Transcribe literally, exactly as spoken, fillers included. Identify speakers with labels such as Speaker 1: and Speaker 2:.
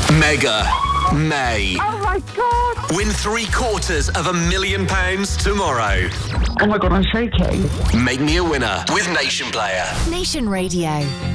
Speaker 1: Mega May.
Speaker 2: Oh my God.
Speaker 1: Win three quarters of a million pounds tomorrow.
Speaker 2: Oh my God, I'm shaking.
Speaker 1: Make me a winner with Nation Player.
Speaker 3: Nation Radio.